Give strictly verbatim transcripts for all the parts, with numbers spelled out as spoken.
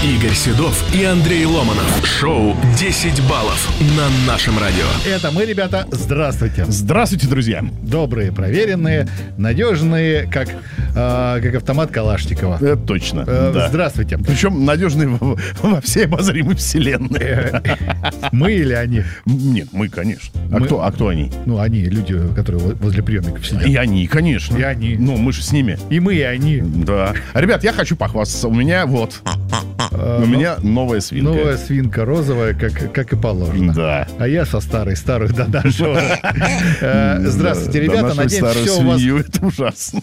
Игорь Седов и Андрей Ломанов. Шоу «десять баллов» на нашем радио. Это мы, ребята. Здравствуйте. Здравствуйте, друзья. Добрые, проверенные, надежные, как, э, как автомат Калашникова. Это точно. Э, да. Здравствуйте. Причем надежные во, во всей обозримой вселенной. Мы или они? Нет, мы, конечно. А, Мы- кто, а кто они? Ну, они, люди, которые во- возле приемников сидят. И они, конечно. И они. Ну, мы же с ними. И мы, и они. Да. Ребят, я хочу похвастаться. У меня вот. Э, У ну, меня новая свинка. Новая свинка розовая, как, как и положено. Да. А я со старой, старую до нашего. Э, Здравствуйте, Да, ребята. нашу Надеемся, старую все у вас... свинью, это ужасно.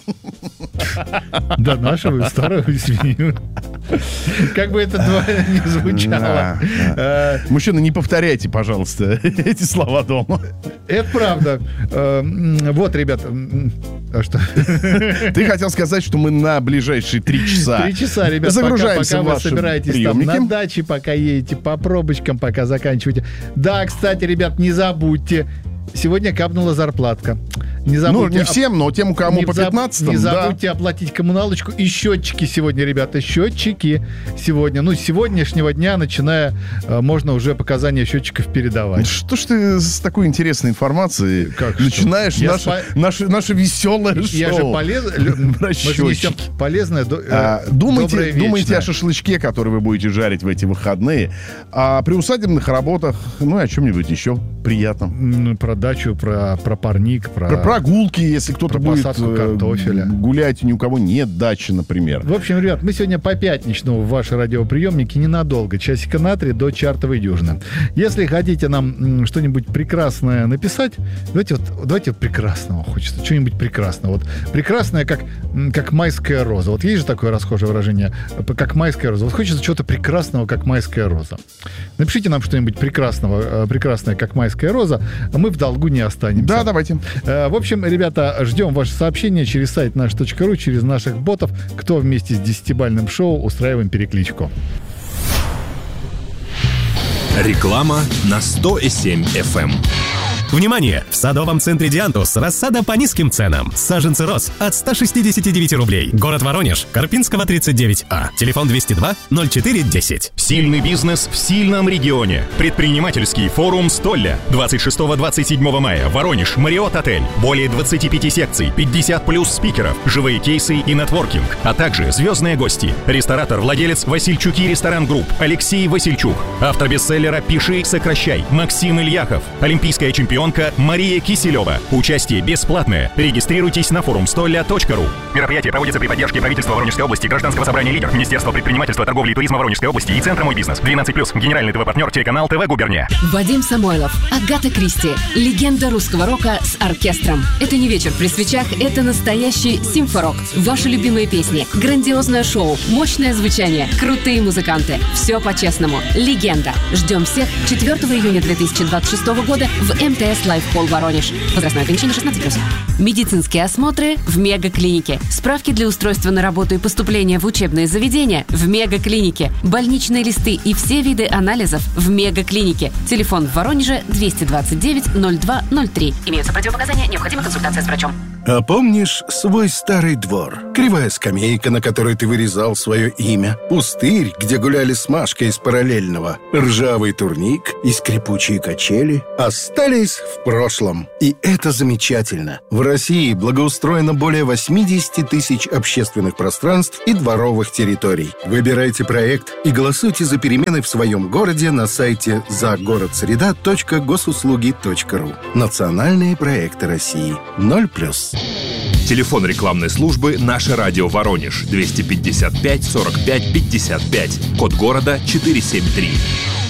До нашего старую свинью. Как бы это два не звучало. Да, Э, Мужчины, не повторяйте, пожалуйста, эти слова дома. Это правда. Э, м, Вот, ребята. м, А что? Ты хотел сказать, что мы на ближайшие три часа Три часа, ребят, загружаемся пока, пока в вы ваши собираетесь приемники. там на даче, пока едете по пробочкам, пока заканчиваете. Да, кстати, ребят, не забудьте. Сегодня капнула зарплатка. Не Ну, забудьте. не всем, но тем, кому не по заб- пятнадцатому, Не да. забудьте оплатить коммуналочку и счетчики сегодня, ребята. Счетчики сегодня. Ну, с сегодняшнего дня, начиная, э, можно уже показания счетчиков передавать. Что ж ты с такой интересной информацией Как что? начинаешь Я наше, спа- наше, наше веселое шоу? Я же полезно. Мы Про же несем счетчики. полезное, до- э, А, доброе, думайте, думайте вечное. о шашлычке, который вы будете жарить в эти выходные, а при усадебных работах, ну и о чем-нибудь еще приятном. М, Про дачу, про, про парник, про... Про прогулки, если кто-то про будет посадку э, картофеля. гулять, ни у кого нет дачи, например. В общем, ребят, мы сегодня по пятничному в ваши радиоприемники ненадолго. Часика на три до чартовой дюжины. Если хотите нам м, что-нибудь прекрасное написать, давайте вот, давайте вот прекрасного хочется. Что-нибудь прекрасного. Вот прекрасное, как, м, как майская роза. Вот есть же такое расхожее выражение, э, как майская роза. Вот хочется чего-то прекрасного, как майская роза. Напишите нам что-нибудь прекрасного, э, прекрасное, как майская роза, а мы в долгу не останемся. Да, давайте. Э, В общем, ребята, ждем ваши сообщения через сайт наш точка ру, через наших ботов. Кто вместе с десятибалльным шоу, устраиваем перекличку. Реклама на сто семь эф эм. Внимание! В садовом центре «Диантус» рассада по низким ценам. Саженцы роз от ста шестидесяти девяти рублей. Город Воронеж, Карпинского, тридцать девять А. Телефон двести два ноль четыре десять. Сильный бизнес в сильном регионе. Предпринимательский форум «Столля». двадцать шестого — двадцать седьмого мая. Воронеж. Мариот Отель. Более двадцати пяти секций. пятьдесят плюс спикеров. Живые кейсы и нетворкинг. А также звездные гости. Ресторатор, владелец Васильчуки Ресторан Групп. Алексей Васильчук. Автор бестселлера «Пиши, сокращай». Максим Ильяхов. Олимпийская чемпионка Мария Киселева. Участие бесплатное. Регистрируйтесь на форум столля точка ру. Мероприятие проводится при поддержке правительства Воронежской области, Гражданского собрания «Лидер», Министерства предпринимательства, торговли и туризма Воронежской области и Центра «Мой бизнес». двенадцать плюс. Генеральный ТВ-партнер, телеканал ТВ «Губерния». Вадим Самойлов, Агата Кристи. Легенда русского рока с оркестром. Это не вечер при свечах, это настоящий симфорок. Ваши любимые песни, грандиозное шоу, мощное звучание, крутые музыканты. Все по-честному. Легенда. Ждем всех четвёртого июня две тысячи двадцать шестого года в эм тэ эс Лайф Холл Воронеж. Возрастное ограничение шестнадцать плюс. Медицинские осмотры в Мегаклинике. Справки для устройства на работу и поступления в учебные заведения в Мегаклинике. Больничные листы и все виды анализов в Мегаклинике. Телефон в Воронеже двести двадцать девять ноль два ноль три. Имеются противопоказания, необходима консультация с врачом. А помнишь свой старый двор? Кривая скамейка, на которой ты вырезал свое имя. Пустырь, где гуляли с Машкой из параллельного. Ржавый турник и скрипучие качели остались в прошлом. И это замечательно. В России благоустроено более восемьдесят тысяч общественных пространств и дворовых территорий. Выбирайте проект и голосуйте за перемены в своем городе на сайте загородсреда точка госуслуги точка ру. Национальные проекты России. ноль плюс. Телефон рекламной службы «Наше радио Воронеж» двести пятьдесят пять сорок пять пятьдесят пять. Код города четыреста семьдесят три.